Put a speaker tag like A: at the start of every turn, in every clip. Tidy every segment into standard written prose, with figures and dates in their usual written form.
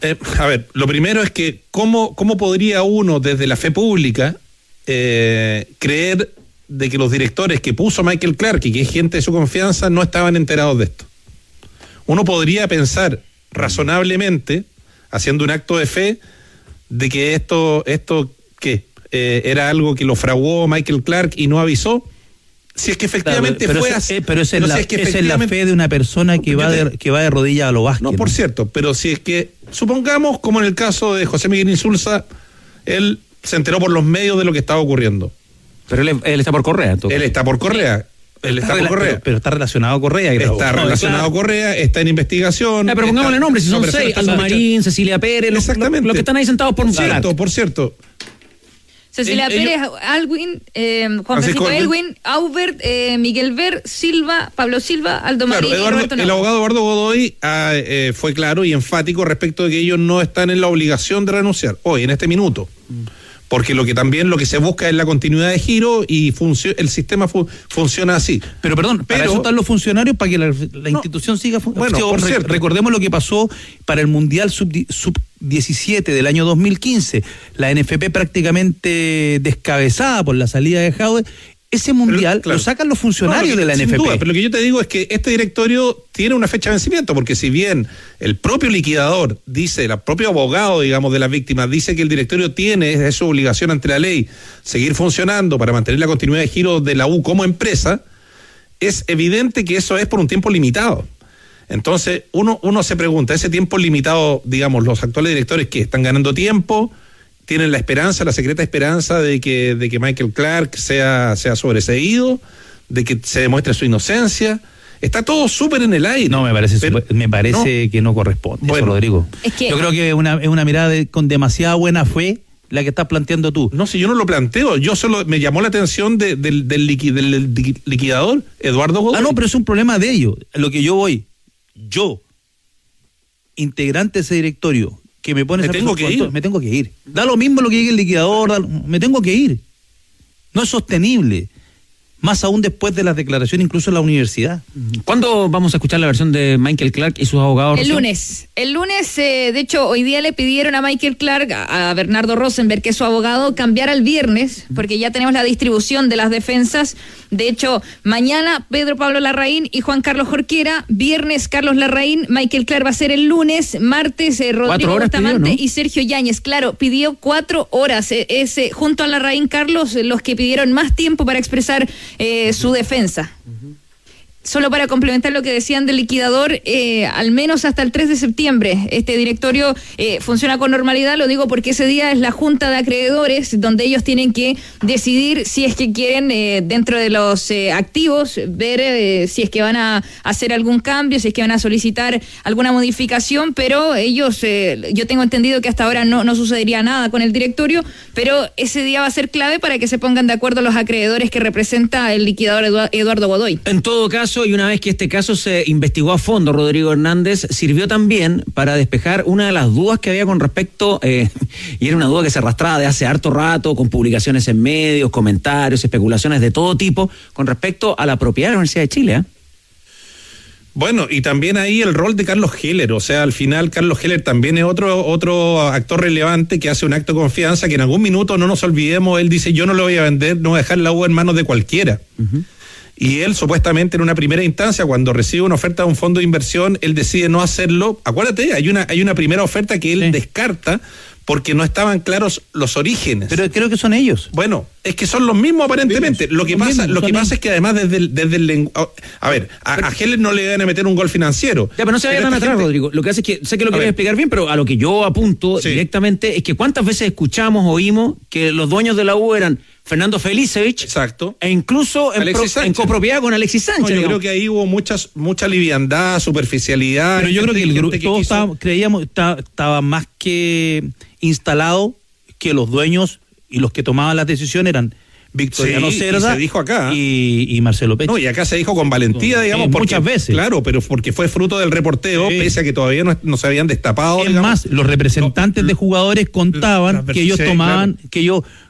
A: A ver, lo primero es que ¿cómo podría uno desde la fe pública creer de que los directores que puso Michael Clark y que es gente de su confianza no estaban enterados de esto? Uno podría pensar razonablemente, haciendo un acto de fe, de que esto era algo que lo fraguó Michael Clark y no avisó. Si es que efectivamente fue así.
B: Pero esa es la fe de una persona que va de rodillas a lo Vázquez.
A: No, por cierto, pero si es que, supongamos, como en el caso de José Miguel Insulza, él se enteró por los medios de lo que estaba ocurriendo.
C: Pero él está por Correa, entonces.
A: Él está por Correa.
B: Pero está relacionado a Correa.
A: Está relacionado a Correa, está en investigación.
C: Pero pongámosle nombre, si son 6, Aldo Marín, Cecilia Pérez, los que están ahí sentados por
A: Por cierto.
D: Cecilia Pérez, Alwin, Juan Francisco Elwin, Aubert, Miguel Ver, Silva, Pablo Silva, Aldo Marín y Roberto Nava.
A: El abogado Eduardo Godoy fue claro y enfático respecto de que ellos no están en la obligación de renunciar hoy, en este minuto. Porque lo que se busca es la continuidad de giro y el sistema funciona así.
B: Pero para eso están los funcionarios, para que la institución siga funcionando.
A: Bueno,
B: recordemos lo que pasó para el Mundial Sub-17 del año 2015. La NFP prácticamente descabezada por la salida de Jaude. Ese mundial lo sacan los funcionarios de la NFP.
A: Sin duda, pero lo que yo te digo es que este directorio tiene una fecha de vencimiento, porque si bien el propio liquidador dice, el propio abogado, digamos, de las víctimas, dice que el directorio es su obligación ante la ley seguir funcionando para mantener la continuidad de giro de la U como empresa, es evidente que eso es por un tiempo limitado. Entonces, uno se pregunta, ese tiempo limitado, digamos, los actuales directores que están ganando tiempo, tienen la esperanza, la secreta esperanza de que Michael Clark sea sobreseído, de que se demuestre su inocencia. Está todo súper en el aire.
B: No, me parece que no corresponde, eso, Rodrigo. Yo creo que es una mirada con demasiada buena fe la que estás planteando tú.
A: No, si yo no lo planteo, yo solo me llamó la atención del liquidador, Eduardo Godoy.
B: No, pero es un problema de ellos. Lo que yo integrante de ese directorio, que me tengo que ir. Da lo mismo lo que diga el liquidador, me tengo que ir. No es sostenible. Más aún después de las declaraciones, incluso en la universidad.
C: ¿Cuándo vamos a escuchar la versión de Michael Clark y sus abogados?
D: El lunes, de hecho, hoy día le pidieron a Michael Clark, a Bernardo Rosenberg, que es su abogado, cambiar al viernes, porque ya tenemos la distribución de las defensas. De hecho, mañana Pedro Pablo Larraín y Juan Carlos Jorquera, viernes Carlos Larraín, Michael Clark va a ser el lunes, martes Rodrigo Bustamante, ¿no? Y Sergio Yáñez. Claro, pidió 4 horas, junto a Larraín Carlos, los que pidieron más tiempo para expresar su defensa. Solo para complementar lo que decían del liquidador, al menos hasta el 3 de septiembre este directorio funciona con normalidad. Lo digo porque ese día es la junta de acreedores, donde ellos tienen que decidir si es que quieren, dentro de los activos, ver si es que van a hacer algún cambio, si es que van a solicitar alguna modificación, pero ellos, yo tengo entendido que hasta ahora no sucedería nada con el directorio, pero ese día va a ser clave para que se pongan de acuerdo los acreedores que representa el liquidador Eduardo Godoy.
C: En todo caso, y una vez que este caso se investigó a fondo, Rodrigo Hernández, sirvió también para despejar una de las dudas que había con respecto, y era una duda que se arrastraba de hace harto rato, con publicaciones en medios, comentarios, especulaciones de todo tipo, con respecto a la propiedad de la Universidad de Chile.
A: Bueno, y también ahí el rol de Carlos Heller, o sea, al final Carlos Heller también es otro actor relevante que hace un acto de confianza, que en algún minuto, no nos olvidemos, él dice, yo no lo voy a vender, no voy a dejar la U en manos de cualquiera. Y él supuestamente en una primera instancia, cuando recibe una oferta de un fondo de inversión, él decide no hacerlo. Acuérdate, hay una primera oferta que él descarta porque no estaban claros los orígenes.
B: Pero creo que son ellos.
A: Bueno, es que son los mismos aparentemente. Lo que pasa es que además desde el a ver, a Heller no le van a meter un gol financiero.
C: Ya, pero no se vayan atrás, Rodrigo. Lo que hace es que, sé que lo quería explicar bien, pero a lo que yo apunto directamente es que cuántas veces oímos que los dueños de la U eran Fernando Felicevich,
A: exacto,
C: e incluso en copropiedad con Alexis Sánchez.
A: Yo creo que ahí hubo mucha liviandad, superficialidad.
B: Pero yo creo que el grupo, todos estaba más que instalado que los dueños y los que tomaban las decisiones eran Victoriano Cerda,
A: se dijo acá,
B: y Marcelo Pech.
A: No, y acá se dijo con valentía, digamos,
B: muchas veces.
A: Claro, pero porque fue fruto del reporteo, pese a que todavía no se habían destapado.
B: Es más, los representantes de jugadores contaban que ellos tomaban, que ellos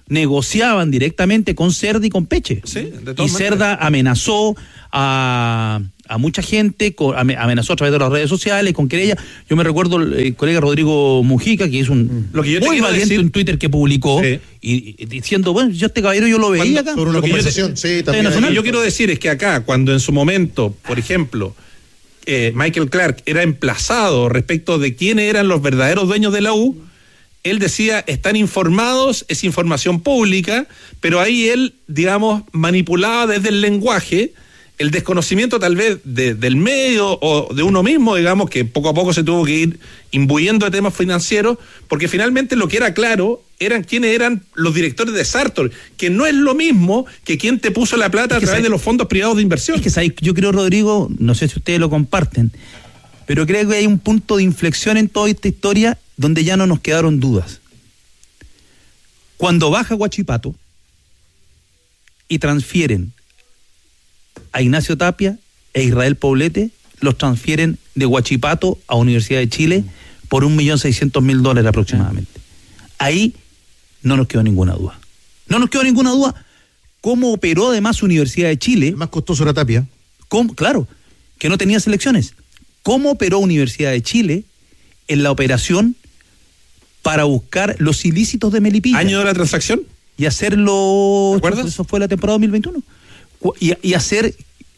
B: negociaban directamente con Cerda y con Peche.
A: Sí, de
B: y
A: todas
B: Cerda
A: maneras
B: amenazó a mucha gente, amenazó a través de las redes sociales, con querella. Yo me recuerdo el colega Rodrigo Mujica, que es un
A: Lo que yo te
B: muy
A: quiero
B: valiente
A: decir,
B: en Twitter, que publicó,
A: sí,
B: y diciendo, bueno, yo este caballero yo lo veía acá.
E: Sobre una conversación, sí, también.
A: Lo que yo quiero decir es que acá, cuando en su momento, por ejemplo, Michael Clark era emplazado respecto de quiénes eran los verdaderos dueños de la U, él decía, están informados, es información pública, pero ahí él, digamos, manipulaba desde el lenguaje el desconocimiento tal vez del medio o de uno mismo, digamos, que poco a poco se tuvo que ir imbuyendo de temas financieros, porque finalmente lo que era claro eran quiénes eran los directores de Sartor, que no es lo mismo que quién te puso la plata a través de los fondos privados de inversión.
B: Es que yo creo, Rodrigo, no sé si ustedes lo comparten, pero creo que hay un punto de inflexión en toda esta historia donde ya no nos quedaron dudas. Cuando baja Huachipato y transfieren a Ignacio Tapia e Israel Poblete, los transfieren de Huachipato a Universidad de Chile por $1.600.000 aproximadamente. Ahí no nos quedó ninguna duda. No nos quedó ninguna duda cómo operó además Universidad de Chile.
E: El más costoso era Tapia.
B: Claro, que no tenía selecciones. ¿Cómo operó Universidad de Chile en la operación para buscar los ilícitos de Melipilla?
A: ¿Año de la transacción?
B: Y hacerlo...
A: ¿Te acuerdas?
B: Eso fue la temporada 2021. Y hacer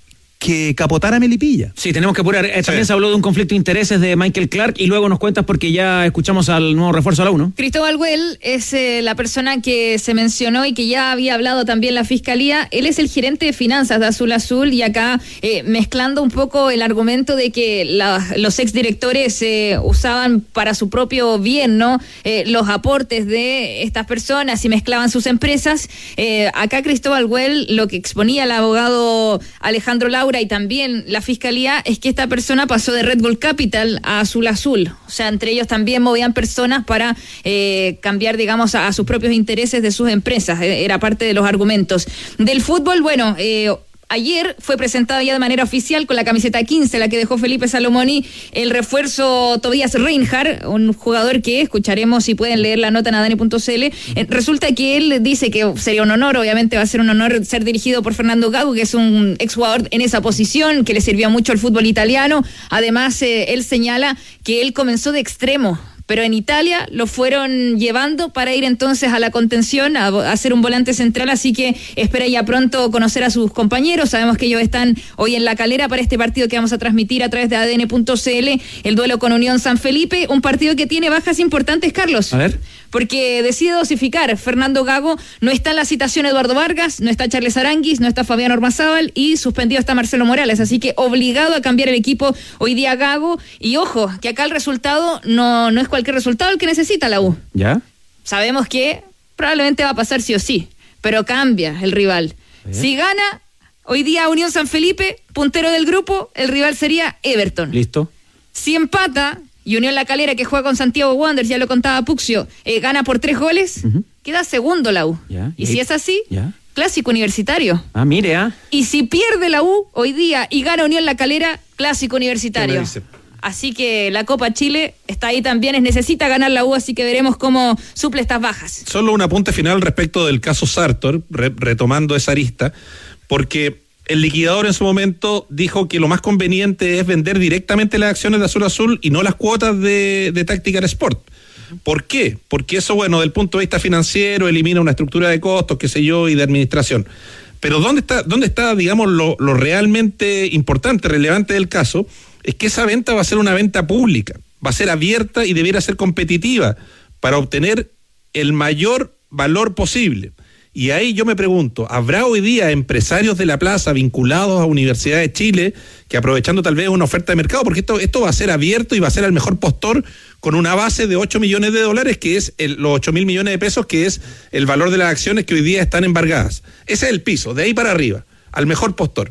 B: que capotara Melipilla.
C: Sí, tenemos que apurar. También se habló de un conflicto de intereses de Michael Clark y luego nos cuentas porque ya escuchamos al nuevo refuerzo a la 1.
D: Cristóbal Güell es la persona que se mencionó y que ya había hablado también la Fiscalía. Él es el gerente de finanzas de Azul Azul y acá mezclando un poco el argumento de que los exdirectores usaban para su propio bien, ¿no? Los aportes de estas personas y mezclaban sus empresas. Acá Cristóbal Güell, lo que exponía el abogado Alejandro Laura y también la Fiscalía, es que esta persona pasó de Red Bull Capital a Azul Azul. O sea, entre ellos también movían personas para cambiar, digamos, a sus propios intereses de sus empresas. Era parte de los argumentos. Del fútbol, bueno, ayer fue presentado ya de manera oficial con la camiseta 15, la que dejó Felipe Salomoni, el refuerzo Tobias Reinhardt, un jugador que escucharemos si pueden leer la nota en adn.cl. Resulta que él dice que sería un honor, obviamente va a ser un honor ser dirigido por Fernando Gago, que es un exjugador en esa posición, que le sirvió mucho al fútbol italiano. Además, él señala que él comenzó de extremo, pero en Italia lo fueron llevando para ir entonces a la contención, a ser un volante central, así que espera ya pronto conocer a sus compañeros. Sabemos que ellos están hoy en La Calera para este partido que vamos a transmitir a través de adn.cl, el duelo con Unión San Felipe, un partido que tiene bajas importantes, Carlos.
C: A ver.
D: Porque decide dosificar Fernando Gago, no está en la citación Eduardo Vargas, no está Charles Aranguis, no está Fabián Ormazábal y suspendido está Marcelo Morales, así que obligado a cambiar el equipo hoy día Gago, y ojo, que acá el resultado no es cualquier resultado el que necesita la U.
C: ¿Ya?
D: Sabemos que probablemente va a pasar sí o sí, pero cambia el rival. Si gana hoy día Unión San Felipe, puntero del grupo, el rival sería Everton.
C: Listo.
D: Si empata y Unión La Calera, que juega con Santiago Wanderers, ya lo contaba Puxio, gana por 3 goles, queda segundo la U.
C: Ya,
D: y si es así,
C: ya,
D: clásico universitario.
C: Ah, mire,
D: Y si pierde la U hoy día y gana Unión La Calera, clásico universitario. Así que la Copa Chile está ahí también, necesita ganar la U, así que veremos cómo suple estas bajas.
A: Solo un apunte final respecto del caso Sartor, retomando esa arista, porque el liquidador en su momento dijo que lo más conveniente es vender directamente las acciones de Azul Azul y no las cuotas de Tactical Sport. ¿Por qué? Porque eso, bueno, del punto de vista financiero elimina una estructura de costos, qué sé yo, y de administración. Pero ¿dónde está, digamos, lo realmente importante, relevante del caso? Es que esa venta va a ser una venta pública, va a ser abierta y debiera ser competitiva para obtener el mayor valor posible. Y ahí yo me pregunto, ¿habrá hoy día empresarios de la plaza vinculados a Universidad de Chile que, aprovechando tal vez una oferta de mercado, porque esto va a ser abierto y va a ser al mejor postor con una base de $8 millones, que es los 8.000 millones de pesos, que es el valor de las acciones que hoy día están embargadas? Ese es el piso, de ahí para arriba, al mejor postor.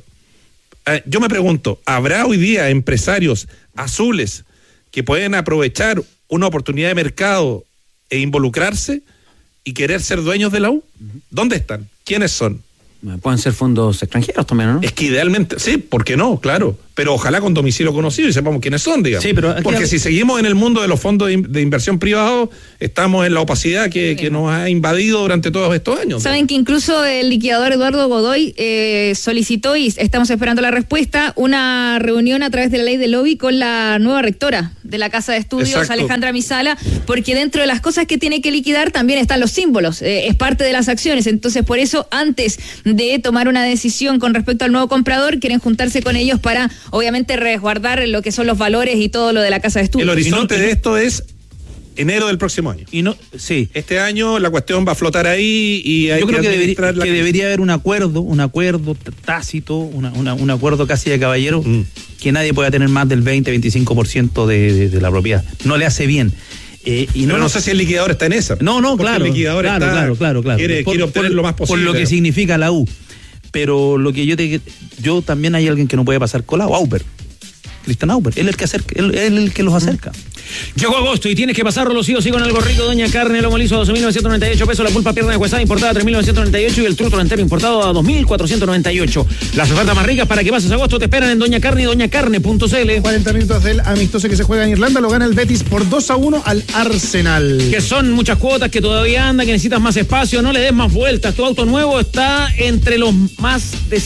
A: Yo me pregunto, ¿habrá hoy día empresarios azules que pueden aprovechar una oportunidad de mercado e involucrarse y querer ser dueños de la U? ¿Dónde están? ¿Quiénes son?
C: Pueden ser fondos extranjeros también, ¿no?
A: Es que idealmente, sí, ¿por qué no? Claro. pero ojalá con domicilio conocido y sepamos quiénes son, digamos.
B: Sí, pero
A: porque si seguimos en el mundo de los fondos de inversión privados, estamos en la opacidad que nos ha invadido durante todos estos años.
D: Saben que incluso el liquidador Eduardo Godoy solicitó, y estamos esperando la respuesta, una reunión a través de la ley de lobby con la nueva rectora de la Casa de Estudios,
A: Exacto.
D: Alejandra Misala, porque dentro de las cosas que tiene que liquidar también están los símbolos, es parte de las acciones. Entonces, por eso, antes de tomar una decisión con respecto al nuevo comprador, quieren juntarse con ellos para, obviamente, resguardar lo que son los valores y todo lo de la Casa de Estudios.
A: El horizonte de esto es enero del próximo año.
B: Sí.
A: Este año la cuestión va a flotar ahí y hay
B: yo creo que
A: administrar
B: debería haber un acuerdo tácito, un acuerdo casi de caballero, que nadie pueda tener más del 20-25% de la propiedad. No le hace bien.
A: Pero no sé si el liquidador está en esa.
B: No, claro.
A: El liquidador
B: claro.
A: Quiere obtener lo más posible.
B: Por lo que significa la U. Pero lo que yo también hay alguien que no puede pasar colado, Auber. Cristian Auber, él es el que los acerca.
C: Llegó agosto y tienes que pasarlo sí o sí con algo rico. Doña Carne, lomo liso, 12.998 pesos. La pulpa pierna de huesada importada, 3.998. Y el truto entero importado a 2.498. Las ofertas más ricas para que pases agosto te esperan en Doña Carne y doñacarne.cl.
F: 40 minutos del amistoso que se juega en Irlanda, lo gana el Betis por 2-1 al Arsenal.
C: Que son muchas cuotas, que todavía anda, que necesitas más espacio, no le des más vueltas. Tu auto nuevo está entre las más de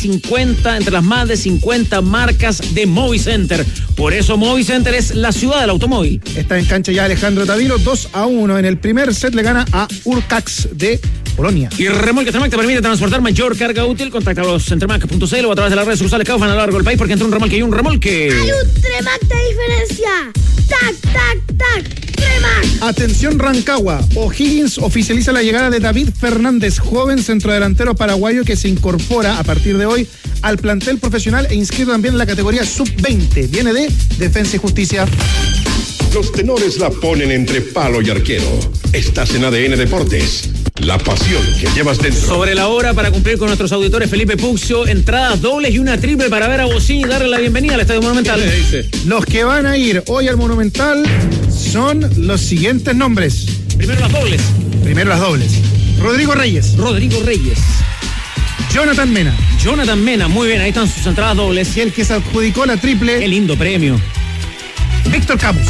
C: 50 marcas de Movicenter. Por eso Movicenter es la ciudad del automóvil.
F: Está en cancha ya Alejandro Tavilo, 2-1. En el primer set le gana a Urcax de Polonia.
C: Y Remolque Tremac te permite transportar mayor carga útil. Contáctalos en tremac.cl o a través de las redes sociales Kaufman a lo largo del país, porque entre un remolque y un remolque
G: hay un Tremac de diferencia. ¡Tac! Tremac.
F: Atención Rancagua, O'Higgins oficializa la llegada de David Fernández, joven centrodelantero paraguayo que se incorpora a partir de hoy al plantel profesional e inscrito también en la categoría sub-20. Viene de Defensa y Justicia.
H: Los tenores la ponen entre palo y arquero. Estás en ADN Deportes. La pasión que llevas dentro.
C: Sobre la hora para cumplir con nuestros auditores Felipe Puccio, entradas dobles y una triple para ver a Bocini y darle la bienvenida al Estadio Monumental.
F: Los que van a ir hoy al Monumental son los siguientes nombres.
C: Primero las dobles.
F: Rodrigo Reyes. Jonathan Mena,
C: muy bien, ahí están sus entradas dobles.
F: Y el que se adjudicó la triple.
C: Qué lindo premio.
F: Víctor Camus.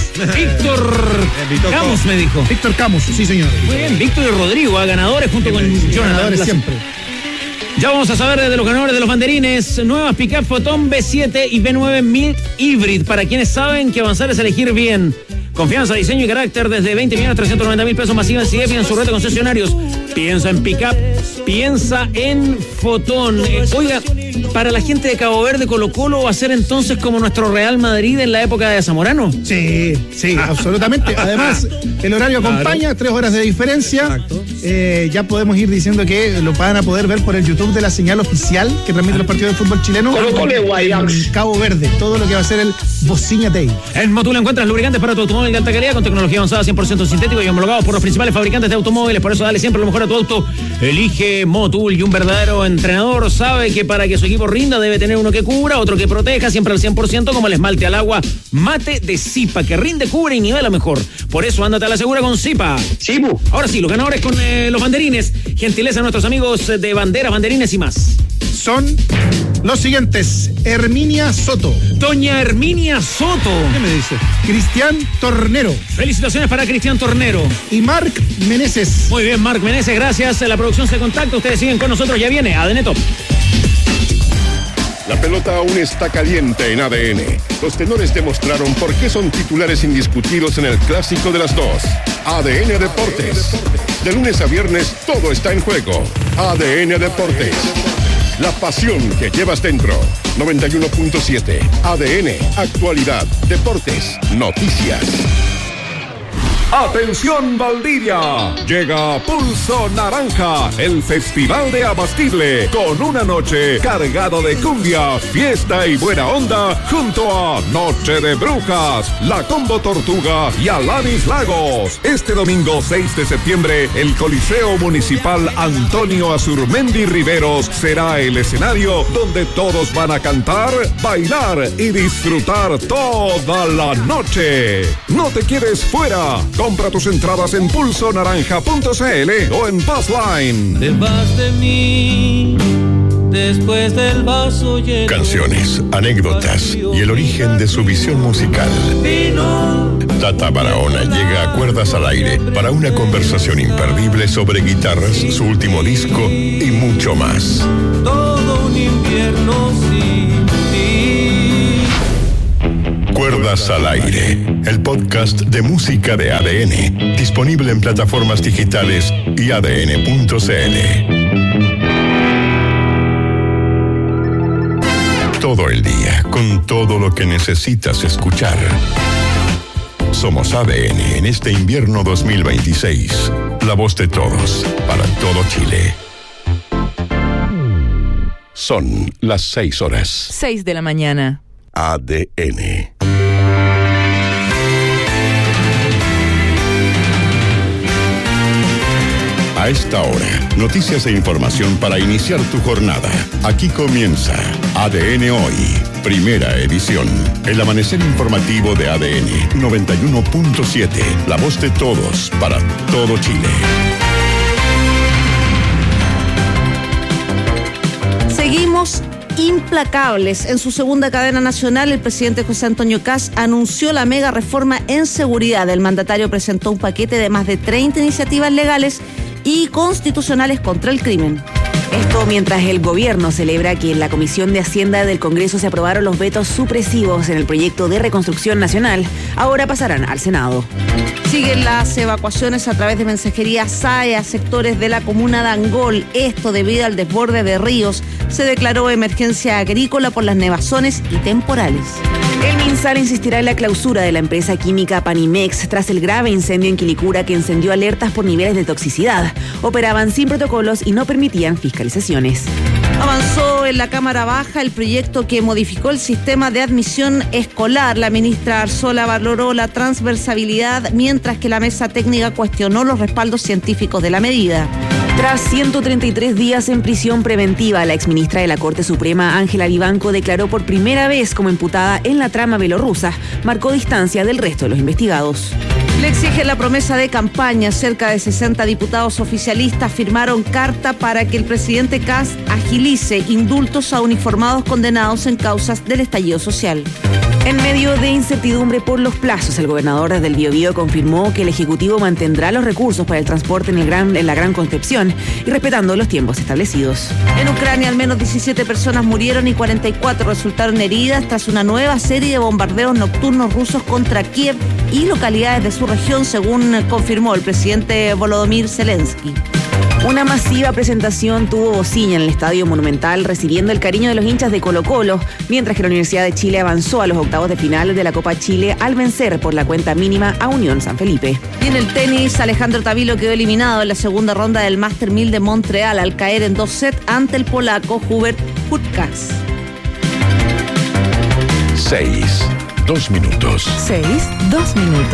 C: Camus me dijo.
F: Víctor Camus, sí señor.
C: Muy bien, Víctor y Rodrigo, ganadores junto con Jonathan.
F: Ganadores siempre.
C: Ya vamos a saber de los ganadores de los banderines. Nuevas pick-up Photon B7 y B9 Mil Hybrid. Para quienes saben que avanzar es elegir bien. Confianza, diseño y carácter desde 20.390.000 pesos masiva en CIEP y en su red de concesionarios. Piensa en pick-up, piensa en Photon. Oiga, para la gente de Cabo Verde, Colo-Colo va a ser entonces como nuestro Real Madrid en la época de Zamorano.
F: Sí, absolutamente. Además, el horario acompaña, 3 horas de diferencia. Ya podemos ir diciendo que lo van a poder ver por el YouTube de la señal oficial que transmite los partidos de fútbol chileno en Cabo Verde. Todo lo que va a ser el Bociña Day.
C: En Motul encuentras lubricantes para tu automóvil de alta calidad con tecnología avanzada 100% sintético y homologados por los principales fabricantes de automóviles. Por eso dale siempre lo mejor a tu auto. Elige Motul, y un verdadero entrenador sabe que para que su equipo rinda debe tener uno que cubra, otro que proteja, siempre al 100%, como el esmalte al agua Mate de Zipa, que rinde, cubre y nivela mejor. Por eso ándate a la segura con Zipa. Ahora sí, los ganadores con los banderines. Gentileza a nuestros amigos de Banderas, Banderines y más.
F: Son los siguientes: Herminia Soto.
C: Doña Herminia Soto.
F: ¿Qué me dice? Cristian Tornero.
C: Felicitaciones para Cristian Tornero.
F: Y Marc Meneses.
C: Muy bien, Marc Meneses, gracias. La producción se contacta. Ustedes siguen con nosotros. Ya viene ADN Top.
H: La pelota aún está caliente en ADN. Los tenores demostraron por qué son titulares indiscutidos en el clásico de las dos. ADN Deportes. De lunes a viernes todo está en juego. ADN Deportes. La pasión que llevas dentro. 91.7. ADN. Actualidad. Deportes. Noticias.
I: ¡Atención Valdivia! Llega Pulso Naranja, el festival de Abastible, con una noche cargada de cumbia, fiesta y buena onda, junto a Noche de Brujas, La Combo Tortuga y Alanis Lagos. Este domingo 6 de septiembre, el Coliseo Municipal Antonio Azurmendi Riveros será el escenario donde todos van a cantar, bailar y disfrutar toda la noche. No te quedes fuera. Compra tus entradas en pulsonaranja.cl o en Passline.
J: Te vas de mí Después del vaso lleno.
H: Canciones, anécdotas y el origen de su visión musical. Tata Barahona llega a Cuerdas al Aire para una conversación imperdible sobre guitarras, su último disco y mucho más.
J: Todo un invierno sin ti.
H: Cuerdas al Aire, el podcast de música de ADN, disponible en plataformas digitales y adn.cl. Todo el día, con todo lo que necesitas escuchar. Somos ADN en este invierno 2026. La voz de todos, para todo Chile. Son las 6 horas.
K: 6 de la mañana.
H: ADN. A esta hora, noticias e información para iniciar tu jornada. Aquí comienza ADN Hoy, primera edición. El amanecer informativo de ADN 91.7. La voz de todos, para todo Chile.
L: Seguimos implacables. En su segunda cadena nacional, el presidente José Antonio Kast anunció la mega reforma en seguridad. El mandatario presentó un paquete de más de 30 iniciativas legales y constitucionales contra el crimen.
K: Esto mientras el gobierno celebra que en la Comisión de Hacienda del Congreso se aprobaron los vetos supresivos en el proyecto de reconstrucción nacional. Ahora pasarán al Senado.
L: Siguen las evacuaciones a través de mensajería SAE a sectores de la comuna de Angol. Esto debido al desborde de ríos. Se declaró emergencia agrícola por las nevazones y temporales.
K: El MinSal insistirá en la clausura de la empresa química Panimex tras el grave incendio en Quilicura que encendió alertas por niveles de toxicidad. Operaban sin protocolos y no permitían fiscalizaciones.
L: Avanzó en la Cámara Baja el proyecto que modificó el sistema de admisión escolar. La ministra Arzola valoró la transversalidad, mientras que la mesa técnica cuestionó los respaldos científicos de la medida.
K: Tras 133 días en prisión preventiva, la exministra de la Corte Suprema, Ángela Vivanco, declaró por primera vez como imputada en la trama bielorrusa. Marcó distancia del resto de los investigados.
L: Le exigen la promesa de campaña. Cerca de 60 diputados oficialistas firmaron carta para que el presidente Kast agilice indultos a uniformados condenados en causas del estallido social.
K: En medio de incertidumbre por los plazos, el gobernador del Biobío confirmó que el Ejecutivo mantendrá los recursos para el transporte en la Gran Concepción y respetando los tiempos establecidos.
L: En Ucrania, al menos 17 personas murieron y 44 resultaron heridas tras una nueva serie de bombardeos nocturnos rusos contra Kiev y localidades de su región, según confirmó el presidente Volodymyr Zelensky.
K: Una masiva presentación tuvo Bociña en el Estadio Monumental, recibiendo el cariño de los hinchas de Colo-Colo, mientras que la Universidad de Chile avanzó a los octavos de final de la Copa Chile al vencer por la cuenta mínima a Unión San Felipe.
L: Y en el tenis, Alejandro Tavilo quedó eliminado en la segunda ronda del Master 1000 de Montreal al caer en 2 sets ante el polaco Hubert Hurkacz.
H: 6, 2 minutos.
K: 6, 2 minutos.